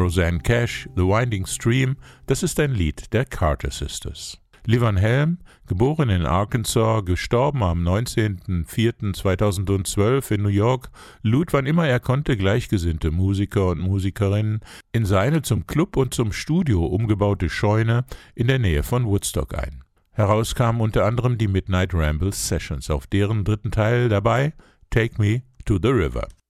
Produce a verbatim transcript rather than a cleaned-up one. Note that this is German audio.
Rosanne Cash, The Winding Stream, das ist ein Lied der Carter Sisters. Lee Van Helm, geboren in Arkansas, gestorben am neunzehnten vierten zweitausendzwölf in New York, lud, wann immer er konnte, gleichgesinnte Musiker und Musikerinnen in seine zum Club und zum Studio umgebaute Scheune in der Nähe von Woodstock ein. Herauskamen unter anderem die Midnight Ramble Sessions, auf deren dritten Teil dabei Take Me to the River.